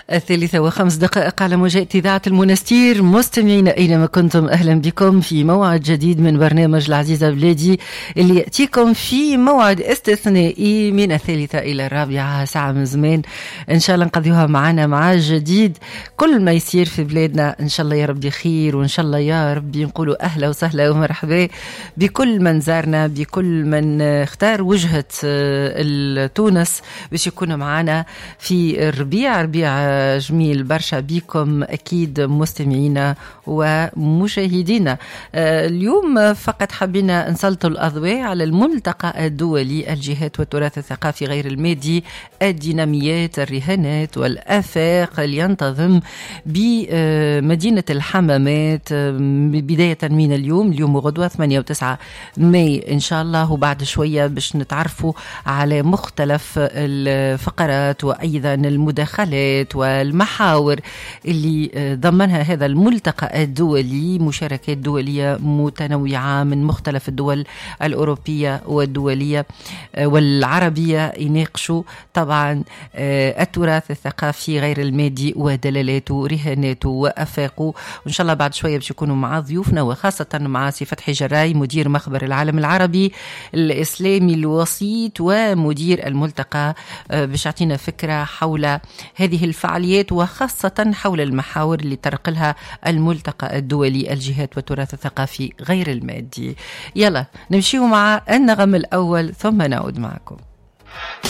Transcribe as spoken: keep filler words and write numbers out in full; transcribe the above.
الثالثة وخمس دقائق على موجات إذاعة المنستير. مستمعين أينما كنتم، أهلا بكم في موعد جديد من برنامج العزيزة بلادي اللي يأتيكم في موعد استثنائي من الثالثة إلى الرابعة، ساعة من زمان إن شاء الله نقضيوها معنا مع جديد. كل ما يصير في بلادنا إن شاء الله يا ربي خير، وإن شاء الله يا ربي نقولوا أهلا وسهلا ومرحبا بكل من زارنا، بكل من اختار وجهة تونس باش يكونوا معنا في الربيع. ربيع جميل برشا بكم أكيد مستمعينا ومشاهدينا. اليوم فقط حبينا نسلط الأضواء على الملتقى الدولي الجهات والتراث الثقافي غير المادي، الديناميات، الرهانات والآفاق اللي ينتظم بمدينة الحمامات بداية من اليوم اليوم وغدوة ثمانية وتسعة ماي إن شاء الله. وبعد شوية باش نتعرفوا على مختلف الفقرات وأيضا المداخلات والمحاور اللي ضمنها هذا الملتقى الدولي، مشاركات دولية متنوعة من مختلف الدول الأوروبية والدولية والعربية يناقشوا طبعا التراث الثقافي غير المادي ودلالاته، رهاناته وأفاقه. وإن شاء الله بعد شوية باش يكونوا مع ضيوفنا، وخاصة مع سي فتحي جراي مدير مخبر العالم العربي الإسلامي الوسيط ومدير الملتقى، باش يعطينا فكرة حول هذه الفعاليات وخاصة حول المحاور اللي طرق لها الملتقى الدولي الجهات والتراث الثقافي غير المادي. يلا نمشيو مع النغم الأول ثم نعود معكم.